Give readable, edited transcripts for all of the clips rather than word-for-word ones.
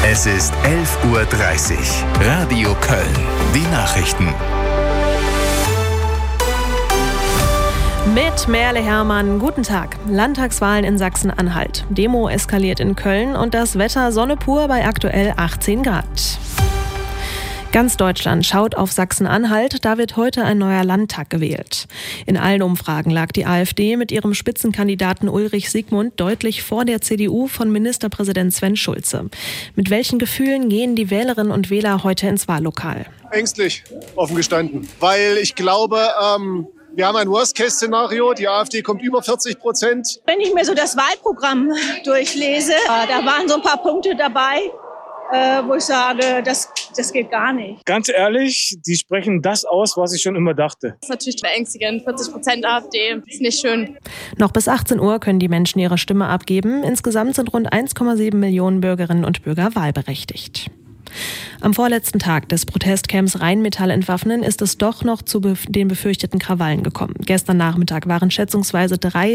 Es ist 11:30 Uhr. Radio Köln. Die Nachrichten. Mit Merle Hermann, guten Tag. Landtagswahlen in Sachsen-Anhalt. Demo eskaliert in Köln und das Wetter Sonne pur bei aktuell 18 Grad. Ganz Deutschland schaut auf Sachsen-Anhalt, da wird heute ein neuer Landtag gewählt. In allen Umfragen lag die AfD mit ihrem Spitzenkandidaten Ulrich Siegmund deutlich vor der CDU von Ministerpräsident Sven Schulze. Mit welchen Gefühlen gehen die Wählerinnen und Wähler heute ins Wahllokal? Ängstlich, offen gestanden, weil ich glaube, wir haben ein Worst-Case-Szenario. Die AfD kommt über 40%. Wenn ich mir so das Wahlprogramm durchlese, da waren so ein paar Punkte dabei, wo ich sage, das geht gar nicht. Ganz ehrlich, die sprechen das aus, was ich schon immer dachte. Das ist natürlich beängstigend. 40% AfD ist nicht schön. Noch bis 18 Uhr können die Menschen ihre Stimme abgeben. Insgesamt sind rund 1,7 Millionen Bürgerinnen und Bürger wahlberechtigt. Am vorletzten Tag des Protestcamps Rheinmetall entwaffnen ist es doch noch zu den befürchteten Krawallen gekommen. Gestern Nachmittag waren schätzungsweise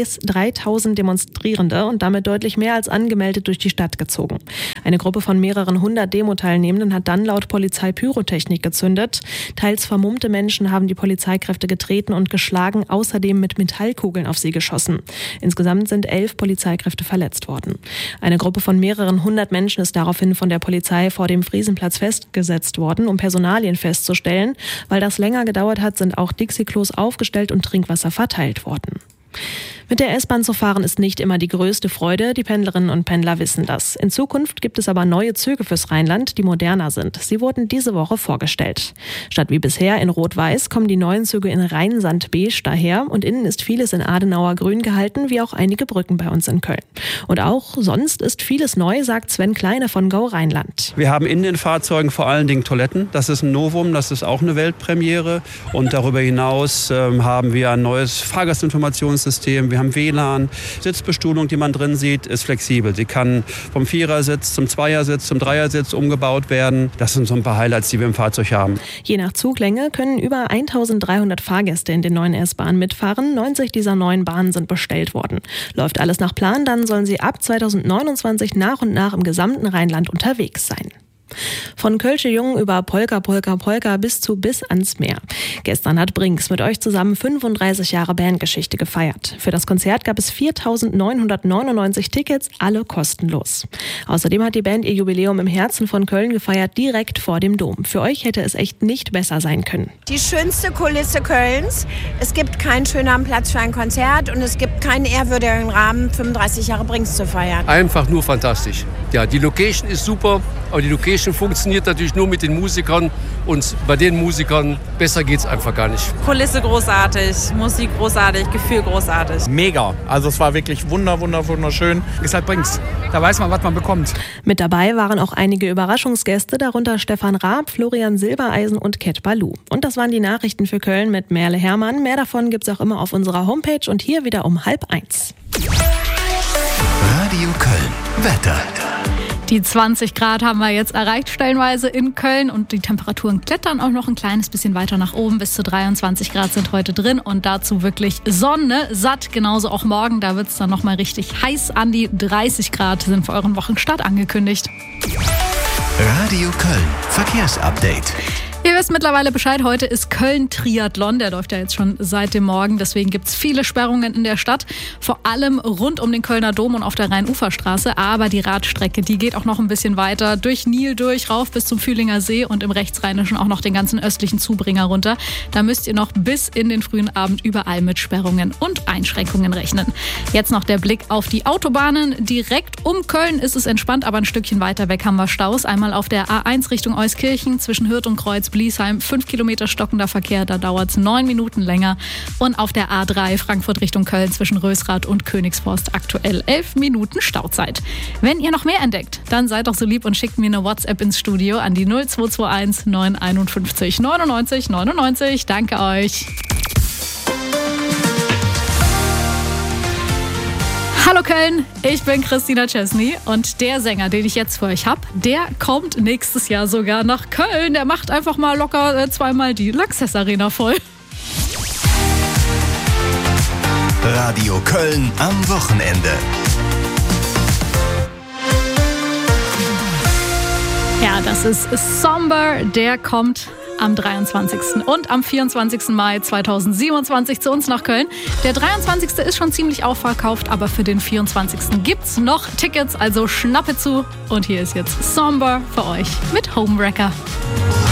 3000 Demonstrierende und damit deutlich mehr als angemeldet durch die Stadt gezogen. Eine Gruppe von mehreren 100 Demo-Teilnehmenden hat dann laut Polizei Pyrotechnik gezündet. Teils vermummte Menschen haben die Polizeikräfte getreten und geschlagen, außerdem mit Metallkugeln auf sie geschossen. Insgesamt sind 11 Polizeikräfte verletzt worden. Eine Gruppe von mehreren 100 Menschen ist daraufhin von der Polizei vor dem Friesenplatz festgesetzt worden, um Personalien festzustellen. Weil das länger gedauert hat, sind auch Dixie-Klos aufgestellt und Trinkwasser verteilt worden. Mit der S-Bahn zu fahren ist nicht immer die größte Freude. Die Pendlerinnen und Pendler wissen das. In Zukunft gibt es aber neue Züge fürs Rheinland, die moderner sind. Sie wurden diese Woche vorgestellt. Statt wie bisher in Rot-Weiß kommen die neuen Züge in Rheinsand-Beige daher und innen ist vieles in Adenauer Grün gehalten, wie auch einige Brücken bei uns in Köln. Und auch sonst ist vieles neu, sagt Sven Kleine von Go Rheinland. Wir haben in den Fahrzeugen vor allen Dingen Toiletten. Das ist ein Novum, das ist auch eine Weltpremiere. Und darüber hinaus haben wir ein neues Fahrgastinformationssystem. Wir haben WLAN, Sitzbestuhlung, die man drin sieht, ist flexibel. Sie kann vom Vierersitz zum Zweiersitz, zum Dreiersitz umgebaut werden. Das sind so ein paar Highlights, die wir im Fahrzeug haben. Je nach Zuglänge können über 1300 Fahrgäste in den neuen S-Bahnen mitfahren. 90 dieser neuen Bahnen sind bestellt worden. Läuft alles nach Plan, dann sollen sie ab 2029 nach und nach im gesamten Rheinland unterwegs sein. Von Kölsche Jungen über Polka, Polka, Polka bis ans Meer. Gestern hat Brinks mit euch zusammen 35 Jahre Bandgeschichte gefeiert. Für das Konzert gab es 4.999 Tickets, alle kostenlos. Außerdem hat die Band ihr Jubiläum im Herzen von Köln gefeiert, direkt vor dem Dom. Für euch hätte es echt nicht besser sein können. Die schönste Kulisse Kölns. Es gibt keinen schöneren Platz für ein Konzert und es gibt keinen ehrwürdigeren Rahmen, 35 Jahre Brinks zu feiern. Einfach nur fantastisch. Ja, die Location ist super, aber die Location funktioniert natürlich nur mit den Musikern und bei den Musikern besser geht's einfach gar nicht. Kulisse großartig, Musik großartig, Gefühl großartig. Mega, also es war wirklich wunderschön. Ist halt Brinks, da weiß man, was man bekommt. Mit dabei waren auch einige Überraschungsgäste, darunter Stefan Raab, Florian Silbereisen und Cat Balou. Und das waren die Nachrichten für Köln mit Merle Hermann. Mehr davon gibt's auch immer auf unserer Homepage und hier wieder um 12:30. Radio Köln. Wetter. Die 20 Grad haben wir jetzt erreicht, stellenweise in Köln. Und die Temperaturen klettern auch noch ein kleines bisschen weiter nach oben. Bis zu 23 Grad sind heute drin. Und dazu wirklich Sonne, satt. Genauso auch morgen. Da wird es dann nochmal richtig heiß. An die 30 Grad sind für euren Wochenstart angekündigt. Radio Köln. Verkehrsupdate. Ihr wisst mittlerweile Bescheid, heute ist Köln-Triathlon, der läuft ja jetzt schon seit dem Morgen, deswegen gibt es viele Sperrungen in der Stadt, vor allem rund um den Kölner Dom und auf der Rhein-Ufer-Straße, aber die Radstrecke, die geht auch noch ein bisschen weiter, durch Nil durch, rauf bis zum Fühlinger See und im Rechtsrheinischen auch noch den ganzen östlichen Zubringer runter. Da müsst ihr noch bis in den frühen Abend überall mit Sperrungen und Einschränkungen rechnen. Jetzt noch der Blick auf die Autobahnen. Direkt um Köln ist es entspannt, aber ein Stückchen weiter weg haben wir Staus. Einmal auf der A1 Richtung Euskirchen zwischen Hürth und Kreuz-Bliesheim, 5 Kilometer stockender Verkehr, da dauert es 9 Minuten länger. Und auf der A3 Frankfurt Richtung Köln zwischen Rösrath und Königsforst aktuell 11 Minuten Stauzeit. Wenn ihr noch mehr entdeckt, dann seid doch so lieb und schickt mir eine WhatsApp ins Studio an die 0221 951 99 99. Danke euch. Hallo Köln, ich bin Christina Chesney und der Sänger, den ich jetzt für euch habe, der kommt nächstes Jahr sogar nach Köln. Der macht einfach mal locker zweimal die Lanxess Arena voll. Radio Köln am Wochenende. Das ist Somber, der kommt am 23. und am 24. Mai 2027 zu uns nach Köln. Der 23. ist schon ziemlich ausverkauft, aber für den 24. gibt's noch Tickets, also schnappe zu. Und hier ist jetzt Somber für euch mit Homewrecker.